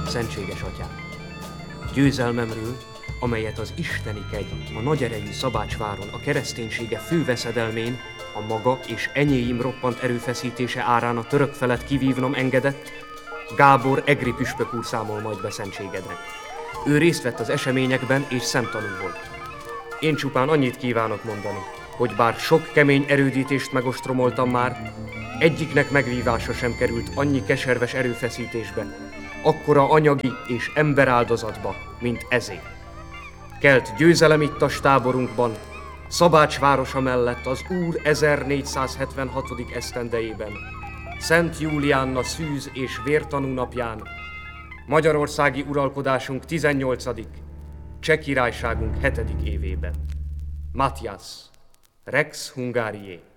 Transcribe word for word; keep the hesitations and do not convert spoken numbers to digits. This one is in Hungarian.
szentséges atyám. Győzelmemről, amelyet az isteni kegy a nagyerejű Szabácsváron a kereszténysége főveszedelmén, a maga és enyéim roppant erőfeszítése árán a török felett kivívnom engedett, Gábor egri püspök úr számol majd be szentségedre. Ő részt vett az eseményekben és szemtanú volt. Én csupán annyit kívánok mondani, hogy bár sok kemény erődítést megostromoltam már, egyiknek megvívása sem került annyi keserves erőfeszítésbe, akkora anyagi és emberáldozatba, mint ezé. Kelt győzelem ittas táborunkban, Szabács városa mellett az Úr ezernégyszázhetvenhatodik esztendejében, Szent Júliánna szűz és vértanú napján, Magyarországi uralkodásunk tizennyolcadik, Cseh királyságunk hetedik évében. Matthias, Rex Hungariae.